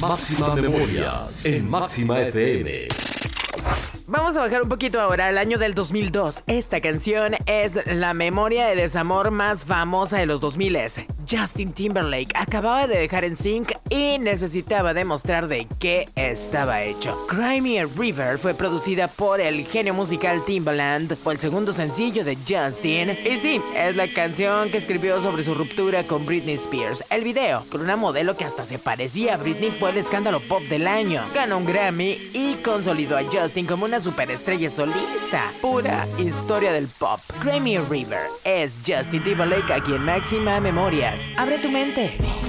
Máxima Memorias en Máxima FM. Vamos a bajar un poquito ahora al año del 2002. Esta canción es la memoria de desamor más famosa de los 2000s. Justin Timberlake acababa de dejar NSYNC y necesitaba demostrar de qué estaba hecho. Cry Me a River fue producida por el genio musical Timbaland. Fue el segundo sencillo de Justin. Y sí, es la canción que escribió sobre su ruptura con Britney Spears. El video, con una modelo que hasta se parecía a Britney, fue el escándalo pop del año. Ganó un Grammy y consolidó a Justin como una superestrella solista. Pura historia del pop. Cry Me a River es Justin Timberlake aquí en Máxima Memorias. Abre tu mente.